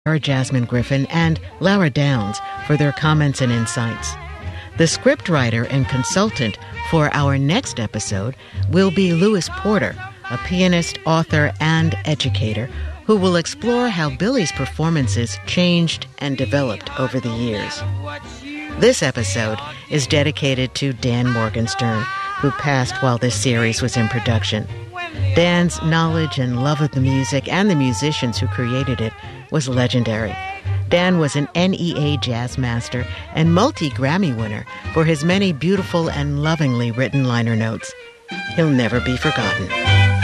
Sarah Jasmine Griffin and Lara Downs for their comments and insights. The scriptwriter and consultant for our next episode will be Louis Porter, a pianist, author, and educator who will explore how Billy's performances changed and developed over the years. This episode is dedicated to Dan Morgenstern, who passed while this series was in production. Dan's knowledge and love of the music and the musicians who created it was legendary. Dan was an NEA jazz master and multi-Grammy winner for his many beautiful and lovingly written liner notes. He'll never be forgotten.